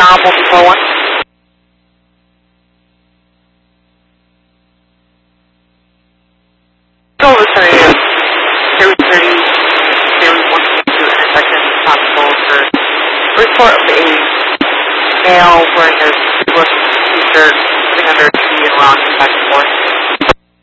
multi-41. Go vicinity of Series 30, Series 122 intersection, possible for report of a male wearing a blue t-shirt, sitting under a tree and rocking back and forth.